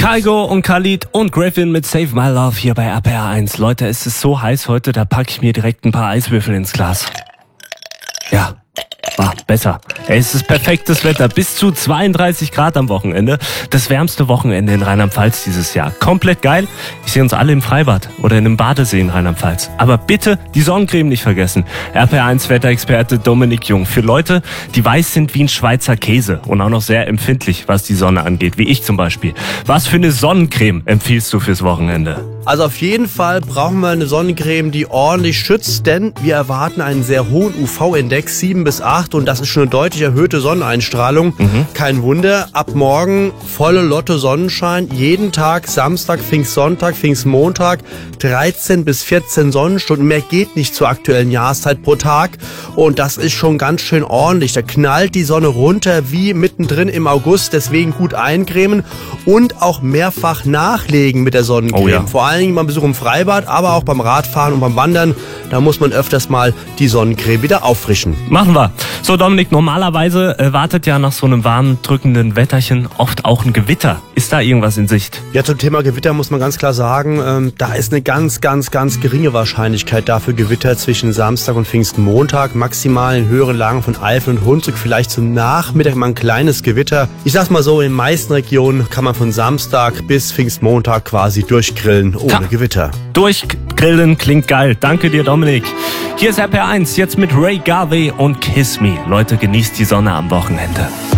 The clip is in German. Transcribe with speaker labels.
Speaker 1: Kygo und Khalid und Griffin mit Save My Love hier bei RPR 1. Leute, es ist so heiß heute, da packe ich mir direkt ein paar Eiswürfel ins Glas. Ja. Besser. Es ist perfektes Wetter. Bis zu 32 Grad am Wochenende. Das wärmste Wochenende in Rheinland-Pfalz dieses Jahr. Komplett geil. Ich sehe uns alle im Freibad oder in einem Badesee in Rheinland-Pfalz. Aber bitte die Sonnencreme nicht vergessen. RPR1 Wetterexperte Dominik Jung. Für Leute, die weiß sind wie ein Schweizer Käse und auch noch sehr empfindlich, was die Sonne angeht, wie ich zum Beispiel. Was für eine Sonnencreme empfiehlst du fürs Wochenende?
Speaker 2: Also auf jeden Fall brauchen wir eine Sonnencreme, die ordentlich schützt, denn wir erwarten einen sehr hohen UV-Index, 7 bis 8, und das ist schon eine deutlich erhöhte Sonneneinstrahlung. Kein Wunder, ab morgen volle Lotte Sonnenschein, jeden Tag, Samstag, Pfingstsonntag, Pfingstmontag, 13 bis 14 Sonnenstunden, mehr geht nicht zur aktuellen Jahreszeit pro Tag, und das ist schon ganz schön ordentlich. Da knallt die Sonne runter wie mittendrin im August, deswegen gut eincremen und auch mehrfach nachlegen mit der Sonnencreme.
Speaker 1: Oh ja.
Speaker 2: Vor allem beim Besuch im Freibad, aber auch beim Radfahren und beim Wandern. Da muss man öfters mal die Sonnencreme wieder auffrischen.
Speaker 1: Machen wir. So, Dominik, normalerweise wartet ja nach so einem warmen, drückenden Wetterchen oft auch ein Gewitter. Ist da irgendwas in Sicht?
Speaker 2: Ja, zum Thema Gewitter muss man ganz klar sagen, da ist eine ganz geringe Wahrscheinlichkeit dafür Gewitter zwischen Samstag und Pfingstmontag. Maximal in höheren Lagen von Eifel und Hunsrück vielleicht zum Nachmittag mal ein kleines Gewitter. Ich sag's mal so, in den meisten Regionen kann man von Samstag bis Pfingstmontag quasi durchgrillen ohne Gewitter.
Speaker 1: Durchgrillen klingt geil. Danke dir, Dominik. Hier ist RPR1, jetzt mit Ray Garvey und Kiss Me. Leute, genießt die Sonne am Wochenende.